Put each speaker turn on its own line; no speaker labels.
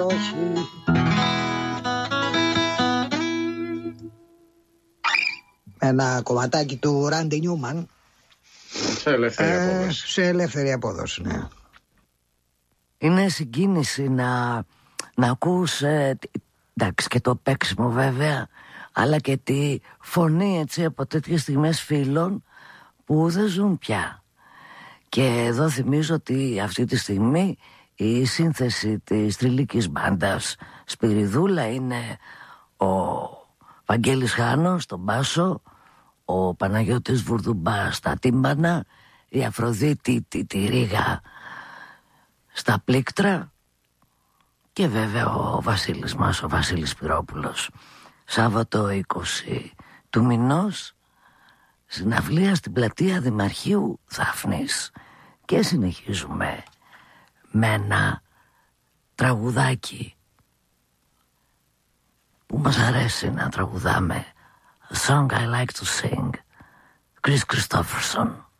βροχή. Ένα κομματάκι του Ράντι Νιούμαν. Σε ελεύθερη απόδοση, ναι.
Είναι συγκίνηση να ακούς, εντάξει, και το παίξιμο βέβαια, αλλά και τη φωνή, έτσι, από τέτοιες στιγμές φίλων που δεν ζουν πια. Και εδώ θυμίζω ότι αυτή τη στιγμή η σύνθεση της θρυλικής μπάντας Σπυριδούλα είναι ο Βαγγέλης Χάνος στον μπάσο, ο Παναγιώτης Βουρδουμπάς στα τύμπανα, η Αφροδίτη τη Ρίγα στα πλήκτρα και βέβαια ο Βασίλης μας, ο Βασίλης Σπυρόπουλος. Σάββατο 20 του μηνός, συναυλία στην πλατεία Δημαρχείου Δάφνης. Και συνεχίζουμε με ένα τραγουδάκι που μας αρέσει να τραγουδάμε. A song I like to sing. Chris Christopherson.